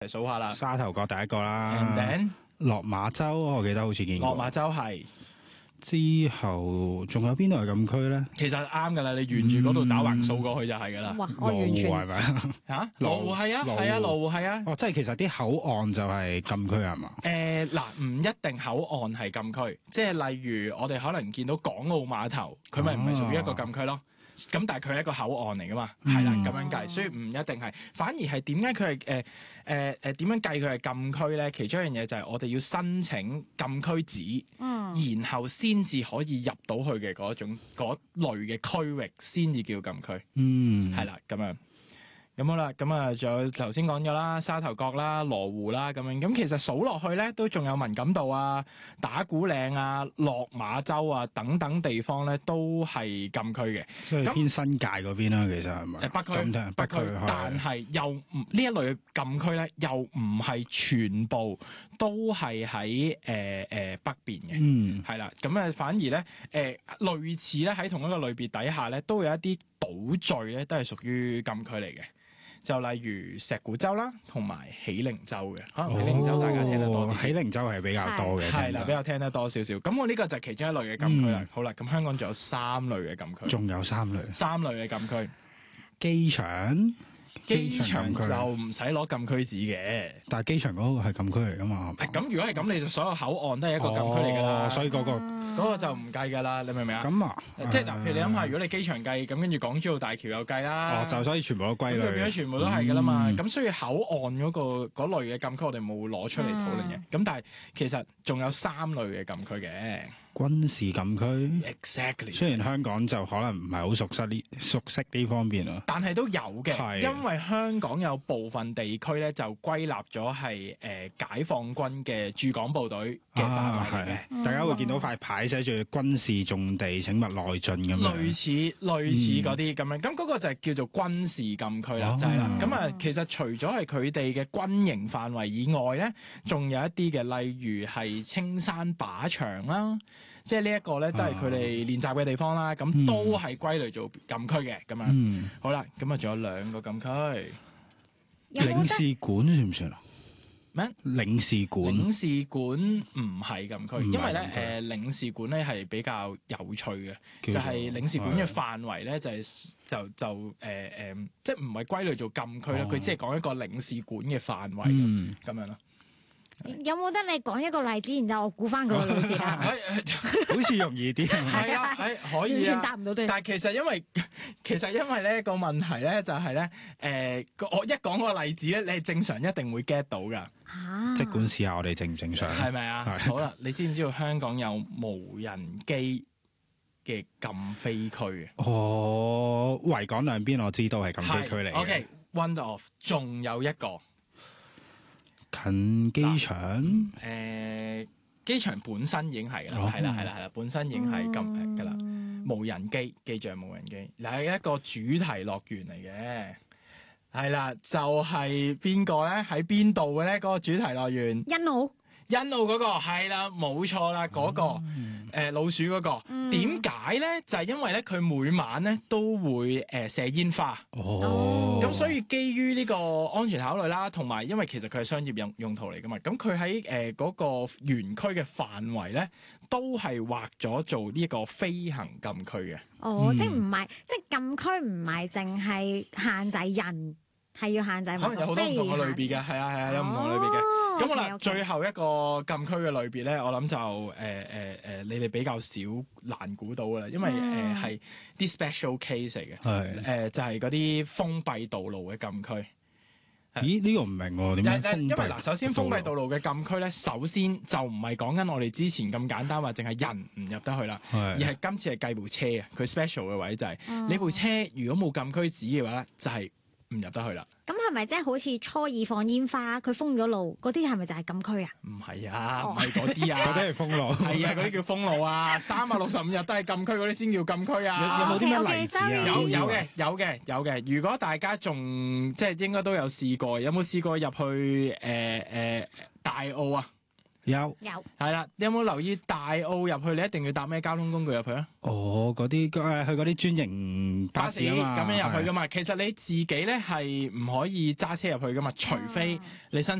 數下啦。 沙頭角第一個 And 啦， then 落馬洲我記得好似見過。 落馬洲係， 之後仲有邊度係禁區咧？ 其實啱㗎啦，你沿住嗰度打橫掃過去就係㗎啦。 哇！我羅湖完全係咪？ 嚇，羅湖係啊，係啊，羅湖係啊。 哦，即係其實啲口岸就係禁區係嘛？ 嗱，唔一定口岸係禁區，即係例如我哋可能見到港澳碼頭，佢咪唔係屬於一個禁區咯。咁但係佢係一個口岸嚟噶嘛，係啦咁樣計，所以唔一定係，反而係點解佢係點樣計佢係禁區咧？其中一樣嘢就係我哋要申請禁區紙，然後先至可以入到去嘅嗰類嘅區域，先至叫禁區。係啦咁樣。咁好啦，咁啊，仲有頭先講咗啦，沙頭角啦、羅湖啦，咁樣，咁其實數落去咧，都仲有文錦渡啊、打鼓嶺啊、落馬洲啊等等地方咧，都係禁區嘅。 即係偏新界嗰邊啦，其實係咪？ 北區，但係又唔呢一類禁區咧，又唔係全部都係喺北邊嘅。係啦，咁啊，反而咧類似咧喺同一個類別底下咧，都有一啲島嶼咧，都係屬於禁區嚟嘅。就例如石鼓洲啦，同埋喜靈洲嘅，可能喜靈洲大家聽得多啲。 喜靈洲係比較多嘅， 係啦，比較聽得多少少。咁我呢個就係其中一類嘅禁區啦。好啦，咁香港仲有3類嘅禁區。 仲有3類嘅禁區。 機場就唔使攞禁區紙嘅， 但係機場嗰個係禁區嚟噶嘛？ 咁如果係咁，你就所有口岸都係一個禁區嚟㗎啦。 所以嗰個就唔計㗎啦，你明唔明啊？ 咁啊， 即係嗱，譬如你諗下，如果你機場計，咁跟住港珠澳大橋又計啦。 就所以全部都歸類。 咁變咗全部都係㗎啦嘛。咁所以口岸嗰類嘅禁區，我哋冇攞出嚟討論嘅。咁但係其實仲有3類嘅禁區嘅。 軍事禁區 ，exactly。 雖然香港就可能唔係好熟悉呢方面啊， 但係都有嘅，因為香港有部分地區咧就歸納咗係解放軍嘅駐港部隊嘅範圍嘅。 大家會見到塊牌寫住軍事重地請勿內進咁樣。 類似嗰啲咁樣，咁嗰個就係叫做軍事禁區啦，就係啦。咁啊，其實除咗係佢哋嘅軍營範圍以外咧，仲有一啲嘅，例如係青山靶場啦。即係呢一個咧，都係佢哋練習嘅地方啦。咁都係歸類做禁區嘅咁樣。好啦，咁啊，仲有2個禁區。 領事館算唔算啊？ 咩？ 領事館唔係禁區，因為咧領事館咧係比較有趣嘅，就係領事館嘅範圍咧就即係唔係歸類做禁區啦。佢只係講一個領事館嘅範圍咁樣咯。 有冇得你講一個例子，然之後我估翻佢個類別啊？ 好似容易啲。 係啊，可以啊。 完全答唔到對。 但係其實因為咧個問題咧就係咧我一講個例子咧，你係正常一定會 get 到㗎。 即管試下我哋正唔正常？ 係咪啊？好啦，你知唔知道香港有無人機嘅禁飛區嘅？ 維港兩邊我知道係禁飛區嚟嘅。 OK，one off， 仲有一個。 近機場， 機場本身已經係啦，係啦，本身已經係禁㗎啦。無人機，記住係無人機，係一個主題樂園嚟嘅，係啦，就係邊個咧？喺邊度嘅咧？嗰個主題樂園，欣澳嗰個係啦，冇錯啦，嗰個老鼠嗰個點解咧？就係因為咧，佢每晚咧都會射煙花。咁所以基於呢個安全考慮啦，同埋因為其實佢係商業用途嚟噶嘛，咁佢喺嗰個園區嘅範圍咧，都係劃咗做呢個飛行禁區嘅。 即係唔係，即係禁區唔係淨係限制人，係要限制。 可能有好多唔同嘅類別嘅，係啊，有唔同類別嘅。咁好啦，最後一個禁區嘅類別咧，我諗就你哋比較少難估到啦，因為係啲 special case 嚟嘅，就係嗰啲封閉道路嘅禁區。 咦？呢個唔明喎，點樣封閉？ 因為嗱，首先封閉道路嘅禁區咧，首先就唔係講緊我哋之前咁簡單話，淨係人唔入得去啦，而係今次係計部車啊。佢 special 嘅位就係你部車如果冇禁區紙嘅話咧，就係唔入得去啦。 咁係咪即係好似初二放煙花，佢封咗路，嗰啲係咪就係禁區啊？ 唔係啊，唔係嗰啲啊， 嗰啲係封路。 係啊，嗰啲叫封路啊，365日都係禁區嗰啲先叫禁區啊。 有冇啲咩例子啊？ 有嘅。如果大家仲即係應該都有試過，有冇試過入去大澳啊？ 有有係啦，你有冇留意大澳入去你一定要搭咩交通工具入去啊？ 嗰啲去嗰啲專營巴士啊嘛， 咁樣入去噶嘛。其實你自己咧係唔可以揸車入去噶嘛，除非你申